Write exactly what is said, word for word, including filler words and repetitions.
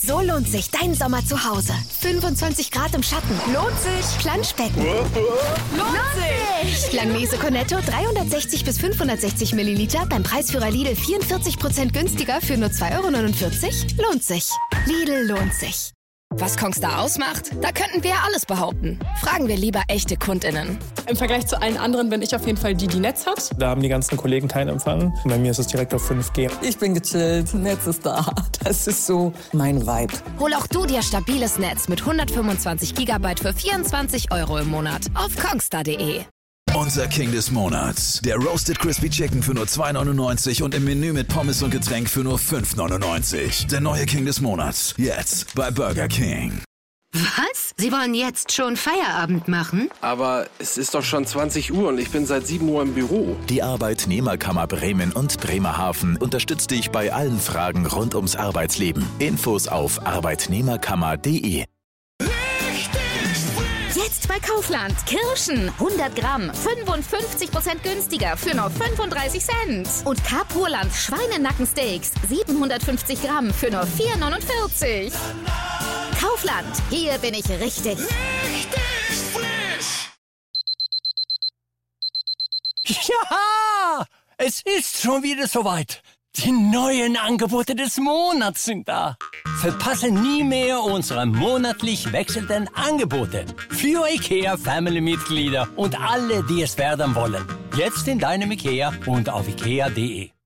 So lohnt sich dein Sommer zu Hause. fünfundzwanzig Grad im Schatten. Lohnt sich. Planschbecken. Lohnt sich. Langnese Cornetto dreihundertsechzig bis fünfhundertsechzig Milliliter beim Preisführer Lidl vierundvierzig Prozent günstiger für nur zwei Euro neunundvierzig. Lohnt sich. Lidl lohnt sich. Was Kongstar ausmacht? Da könnten wir ja alles behaupten. Fragen wir lieber echte KundInnen. Im Vergleich zu allen anderen bin ich auf jeden Fall die, die Netz hat. Da haben die ganzen Kollegen keinen Empfang. Bei mir ist es direkt auf fünf G. Ich bin gechillt, Netz ist da. Das ist so mein Vibe. Hol auch du dir stabiles Netz mit hundertfünfundzwanzig Gigabyte für vierundzwanzig Euro im Monat auf kongstar punkt de. Unser King des Monats. Der Roasted Crispy Chicken für nur zwei neunundneunzig und im Menü mit Pommes und Getränk für nur fünf neunundneunzig. Der neue King des Monats. Jetzt bei Burger King. Was? Sie wollen jetzt schon Feierabend machen? Aber es ist doch schon zwanzig Uhr und ich bin seit sieben Uhr im Büro. Die Arbeitnehmerkammer Bremen und Bremerhaven unterstützt dich bei allen Fragen rund ums Arbeitsleben. Infos auf arbeitnehmerkammer punkt de. Jetzt bei Kaufland. Kirschen. hundert Gramm. fünfundfünfzig Prozent günstiger für nur fünfunddreißig Cent. Und Carpurland Schweinenackensteaks. siebenhundertfünfzig Gramm für nur vier neunundvierzig. Kaufland. Hier bin ich richtig. Richtig frisch. Ja, es ist schon wieder soweit. Die neuen Angebote des Monats sind da. Verpasse nie mehr unsere monatlich wechselnden Angebote für IKEA-Family-Mitglieder und alle, die es werden wollen. Jetzt in deinem IKEA und auf ikea punkt de.